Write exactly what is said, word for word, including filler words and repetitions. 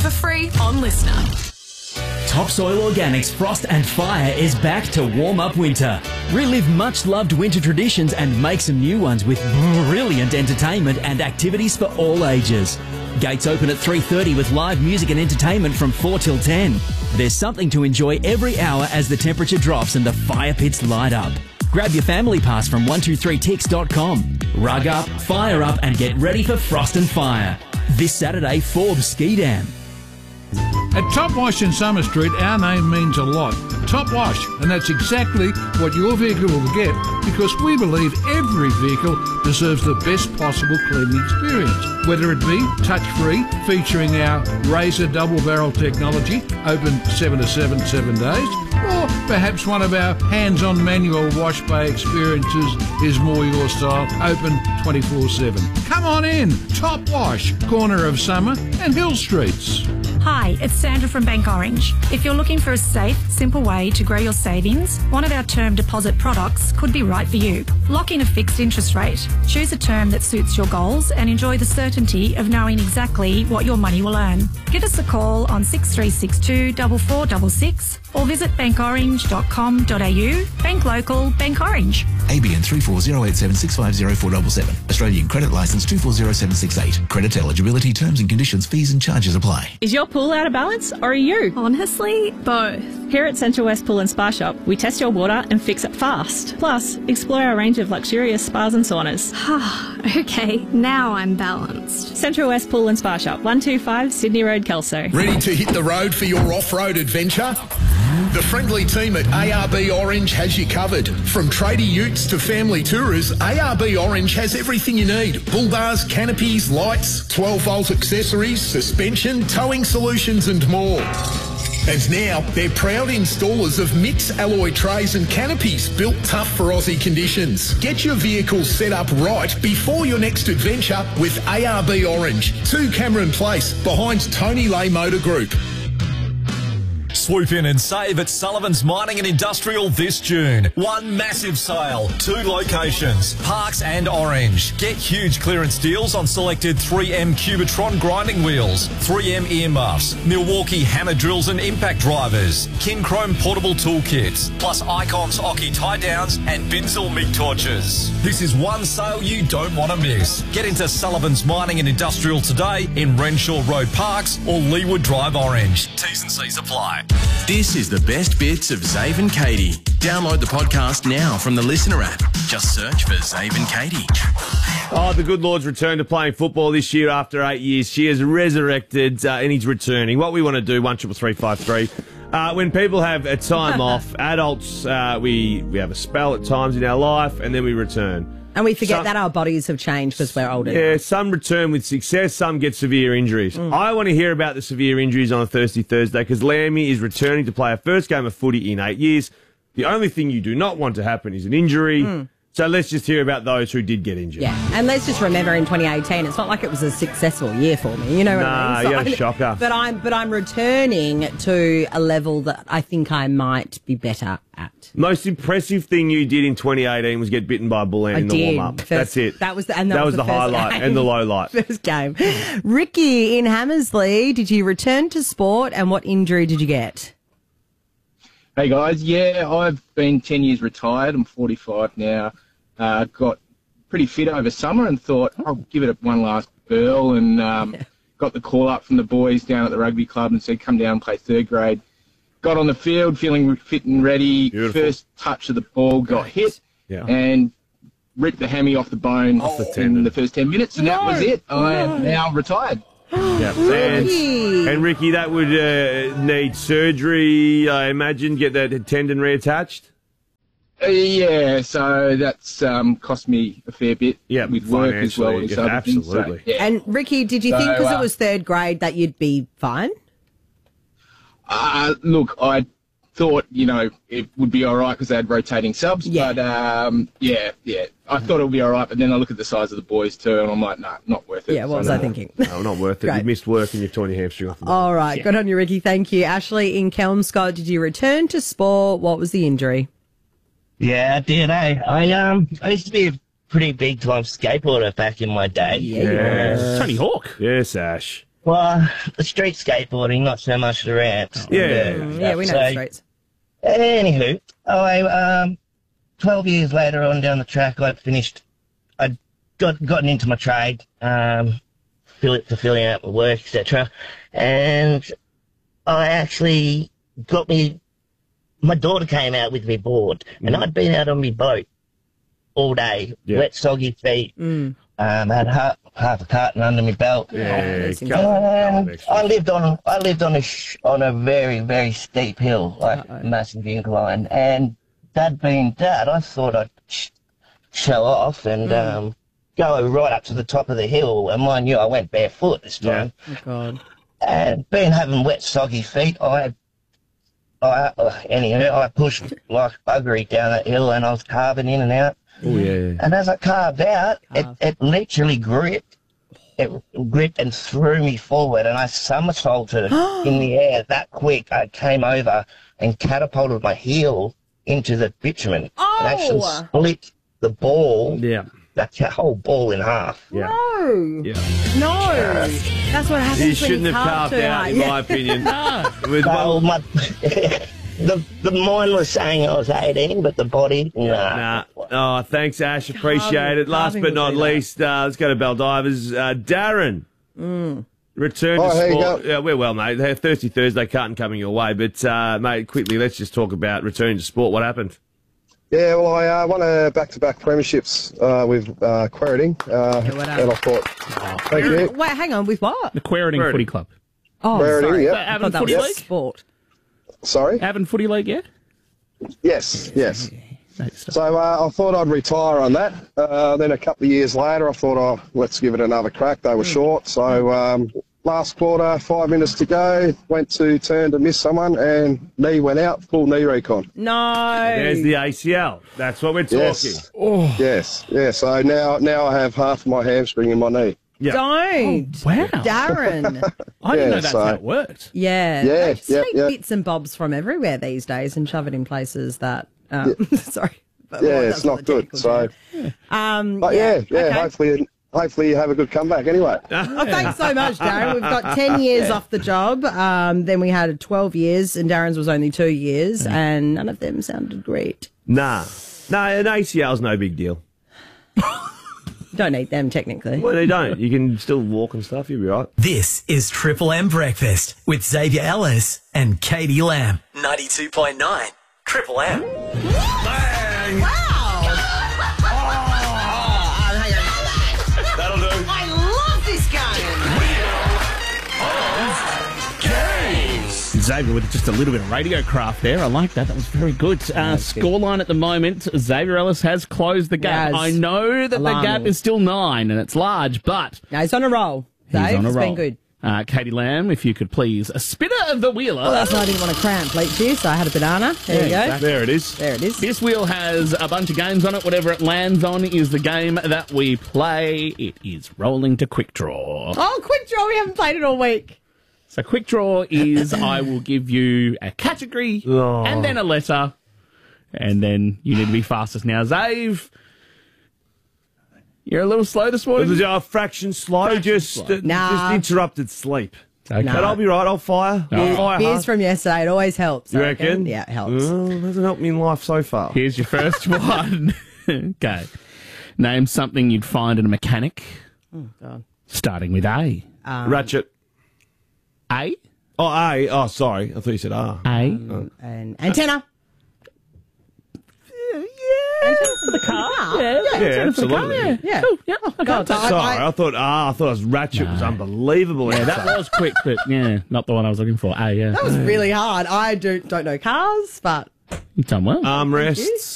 for free on Listener. Topsoil Organics Frost and Fire is back to warm up winter. Relive much loved winter traditions and make some new ones with brilliant entertainment and activities for all ages. Gates open at three thirty with live music and entertainment from four till ten. There's something to enjoy every hour as the temperature drops and the fire pits light up. Grab your family pass from one two three ticks dot com. Rug up, fire up and get ready for Frost and Fire. This Saturday, Forbes Ski Dam. At Top Wash in Summer Street, our name means a lot. Top Wash, and that's exactly what your vehicle will get because we believe every vehicle deserves the best possible cleaning experience. Whether it be touch-free, featuring our Razor double-barrel technology, open seven to seven, seven days, or perhaps one of our hands-on manual wash bay experiences is more your style, open twenty-four seven. Come on in, Top Wash, corner of Summer and Hill Streets. Hi, it's Sandra from Bank Orange. If you're looking for a safe, simple way to grow your savings, one of our term deposit products could be right for you. Lock in a fixed interest rate. Choose a term that suits your goals and enjoy the certainty of knowing exactly what your money will earn. Give us a call on six three six two, four four six six or visit bank orange dot com dot a u. Bank local, Bank Orange. A B N three four zero eight seven six five zero four seven seven. Australian Credit Licence two four zero seven six eight. Credit eligibility, terms and conditions, fees and charges apply. Is your pool out of balance or are you? Honestly, both. Here at Central West Pool and Spa Shop, we test your water and fix it fast. Plus, explore our range of luxurious spas and saunas. Okay, now I'm balanced. Central West Pool and Spa Shop, one two five Sydney Road, Kelso. Ready to hit the road for your off-road adventure? The friendly team at A R B Orange has you covered. From tradie utes to family tourers, A R B Orange has everything you need. Bull bars, canopies, lights, twelve volt accessories, suspension, towing solutions and more. And now, they're proud installers of Mix alloy trays and canopies built tough for Aussie conditions. Get your vehicle set up right before your next adventure with A R B Orange. two Cameron Place, behind Tony Lay Motor Group. Swoop in and save at Sullivan's Mining and Industrial this June. One massive sale, two locations, Parks and Orange. Get huge clearance deals on selected three M Cubitron grinding wheels, three M earmuffs, Milwaukee hammer drills and impact drivers, Kinchrome portable toolkits, plus Icons Oki tie downs and Binzel MIG torches. This is one sale you don't want to miss. Get into Sullivan's Mining and Industrial today in Renshaw Road Parks or Leewood Drive Orange. T's and C's apply. This is the best bits of Zave and Katie. Download the podcast now from the Listener app. Just search for Zave and Katie. Oh, the good Lord's returned to playing football this year after eight years. She has resurrected uh, and he's returning. What we want to do, one triple three five three. Uh, when people have a time off, adults, uh, we, we have a spell at times in our life and then we return. And we forget some, that our bodies have changed because we're older. Yeah, now. Some return with success, some get severe injuries. Mm. I want to hear about the severe injuries on a Thursday Thursday because Lammy is returning to play her first game of footy in eight years. The only thing you do not want to happen is an injury. Mm. So let's just hear about those who did get injured. Yeah, and let's just remember in twenty eighteen, it's not like it was a successful year for me. You know what nah, I mean? Nah, so you had a shocker. But I'm, but I'm returning to a level that I think I might be better at. Most impressive thing you did in twenty eighteen was get bitten by a bull ant in the did. warm-up. First, That's it. That was the, and that, that was was the, the highlight game. and the low light. First game. Ricky in Hammersley, did you return to sport and what injury did you get? Hey guys, yeah, I've been ten years retired. I'm forty-five now. Uh, got pretty fit over summer and thought I'll give it one last burl and um, yeah. got the call up from the boys down at the rugby club and said come down and play third grade. Got on the field feeling fit and ready. Beautiful. First touch of the ball got hit yeah. and ripped the hammy off the bone off the in the first ten minutes and no. that was it. I am no. now retired. Yeah, and, and Ricky, that would uh, need surgery, I imagine, get that tendon reattached? Uh, yeah, so that's um, cost me a fair bit yeah, with work as well as yeah, other absolutely. things. So, yeah. And Ricky, did you so, think because uh, it was third grade that you'd be fine? Uh, look, I thought, you know, it would be all right because they had rotating subs, yeah. but um, yeah, yeah, I thought it would be all right, but then I look at the size of the boys too, and I'm like, no, nah, not worth it. Yeah, what was so, I no. thinking? No, not worth it. You missed work and you've torn your hamstring off. All right, yeah. Good on you, Ricky. Thank you. Ashley in Kelmscott, did you return to sport? What was the injury? Yeah, I did, eh? I, um, I used to be a pretty big-time skateboarder back in my day. Yeah. Tony Hawk. Yes, Ash. Well, the street skateboarding, not so much the ramps. Yeah. Mm, yeah, we know So, the streets. Anywho, I, um, twelve years later on down the track, I finished, I'd got, gotten into my trade, um, fill it, fulfilling out my work, et cetera. And I actually got me, my daughter came out with me board, mm. and I'd been out on my boat all day, yeah. wet, soggy feet. Mm. Um, had half, half a carton under my belt. Yeah, yeah, um, I lived on I lived on a sh on a very very steep hill, like uh -oh. massive incline. And Dad being Dad, I thought I'd sh show off and mm. um, go right up to the top of the hill. And mind you, I went barefoot this time. Yeah. Oh God! And being having wet soggy feet, I I uh, anyway I pushed like buggery down that hill, and I was carving in and out. Oh, yeah. And as I carved out, it, it literally gripped. It gripped and threw me forward, and I somersaulted in the air that quick. I came over and catapulted my heel into the bitumen oh. and actually split the ball, yeah. that whole ball in half. Yeah. No. Yeah. No. That's what happens You when shouldn't you have carve carved too out, hard. in Yeah. my opinion. no. With Well, one... my, the, the mind was saying I was eighteen, but the body, nah. Nah. Oh, thanks, Ash. Appreciate it. Last but not least, uh, let's go to Baldivis. Uh, Darren. Mm. Return oh, to how sport. you Yeah, we're well, mate. They have Thirsty Thursday carton coming your way. But, uh, mate, quickly, let's just talk about returning to sport. What happened? Yeah, well, I uh, won a back-to-back premierships uh, with uh, Quairading, uh, yeah, and I thought, oh, thank you. Wait, hang on, with what? The Quairading Footy Club. Oh, Quairading, sorry. yep. So, Avon Footy that was League? Sport. Sorry? Avon Footy League, yeah? Yes, yes. So uh, I thought I'd retire on that. Uh, then a couple of years later, I thought, oh, let's give it another crack. They were mm. short, so um, last quarter, five minutes to go, went to turn to miss someone, and knee went out, full knee recon. No. There's the A C L. That's what we're talking. Yes. Oh. Yes, yeah. So now, now I have half of my hamstring in my knee. Yeah. Don't. Oh, wow. Darren. I didn't Yeah, know that's so- how it worked. Yeah. Yeah, They just yeah, take yeah. bits and bobs from everywhere these days and shove it in places that. Um, sorry. But Yeah, well, it's that's not the good. technical So, term. Um, but yeah, yeah. okay. Hopefully, hopefully you have a good comeback. Anyway. Oh, thanks so much, Darren. We've got ten years off the job. Um, then we had twelve years, and Darren's was only two years, and none of them sounded great. Nah. Nah, an A C L's no big deal. You don't need them, technically. Well, they don't. You can still walk and stuff. You'll be right. This is Triple M Breakfast with Xavier Ellis and Katie Lamb. ninety-two point nine Triple M. Bang! Wow! That'll do. I love this game! Xavier with just a little bit of radio craft there. I like that. That was very good. Uh, scoreline at the moment, Xavier Ellis has closed the gap. Yes. I know that Alarming. the gap is still nine and it's large, but No, he's on a roll. he's Dave, on a it's roll. been good. Uh, Katie Lamb, if you could please, a spinner of the wheeler. Well, that's why I didn't want to cramp late you, so I had a banana. There you go. exactly. There it is. There it is. This wheel has a bunch of games on it. Whatever it lands on is the game that we play. It is rolling to quick draw. Oh, quick draw. We haven't played it all week. So quick draw is I will give you a category Oh. and then a letter, and then you need to be fastest. Now, Zave, you're a little slow this It was morning. a fraction slow, Fraction just, slow. uh, Nah. just interrupted sleep. Okay. But I'll be right. I'll fire. I'll fire Beers hard. from yesterday. It always helps. You I reckon? Yeah, it helps. Oh, it hasn't helped me in life so far. Here's your first one. Okay. Name something you'd find in a mechanic, Oh, God. starting with A. Um, Ratchet. A? Oh, A. Oh, sorry. I thought you said R. A? And antenna. Antenna for the car. Yeah, Yeah, absolutely. Yeah. Yeah. Cool. Yeah. Okay. God, That's- I- Sorry, I, thought R. I thought it was Ratchet. was unbelievable. yeah, that was quick, but yeah, not the one I was looking for. A, yeah. That was really hard. I do, don't know cars, but You've done well. Armrests.